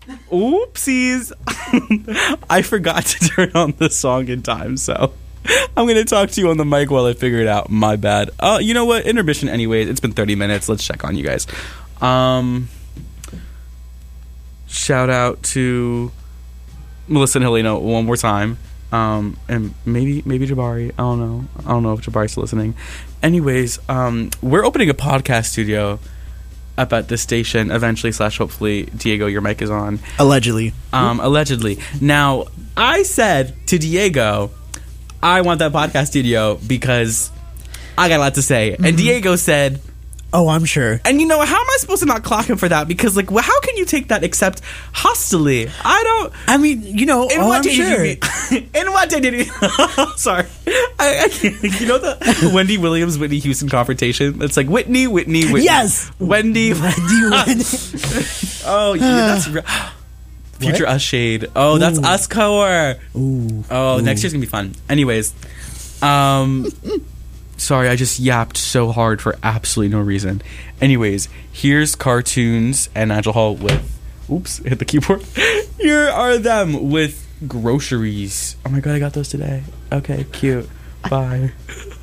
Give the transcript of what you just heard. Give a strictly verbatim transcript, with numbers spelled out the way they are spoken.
Oopsies. I forgot to turn on the song in time, so I'm going to talk to you on the mic while I figure it out. My bad. Uh, you know what? Intermission anyways. It's been thirty minutes. Let's check on you guys. Um, shout out to Melissa and Helena one more time. Um, and maybe maybe Jabari. I don't know. I don't know if Jabari's listening. Anyways, um, we're opening a podcast studio up at this station eventually slash hopefully. Diego, your mic is on. Allegedly. Um, allegedly. Now, I said to Diego, I want that podcast studio because I got a lot to say. Mm-hmm. And Diego said, oh, I'm sure. And you know, how am I supposed to not clock him for that? Because, like, well, how can you take that except hostilely? I don't... I mean, you know, in oh, what I'm day sure. Did you mean, in what day did you... Sorry. I, I can't, you know the Wendy Williams, Whitney Houston confrontation? It's like, Whitney, Whitney, Whitney. Yes! Wendy. Wendy, Wendy. Oh, yeah, that's... Re- Future What? Us shade. Oh, that's Ooh. Us core. Ooh. Oh, Ooh. next year's gonna be fun. Anyways, um, sorry, I just yapped so hard for absolutely no reason. Anyways, here's cartoons and Nigel Hall with. Oops, hit the keyboard. Here are them with groceries. Oh my god, I got those today. Okay, cute. Bye.